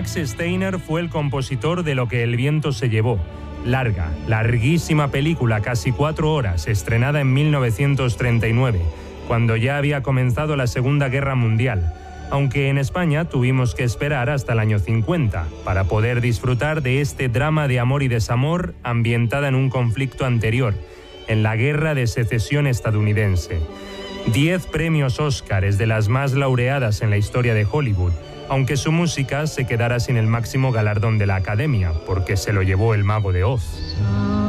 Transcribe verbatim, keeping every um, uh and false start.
Max Steiner fue el compositor de Lo que el viento se llevó. Larga, larguísima película, casi cuatro horas, estrenada en mil novecientos treinta y nueve, cuando ya había comenzado la Segunda Guerra Mundial, aunque en España tuvimos que esperar hasta el año cincuenta para poder disfrutar de este drama de amor y desamor ambientada en un conflicto anterior, en la Guerra de Secesión estadounidense. Diez premios Óscar, es de las más laureadas en la historia de Hollywood, aunque su música se quedara sin el máximo galardón de la Academia, porque se lo llevó El Mago de Oz.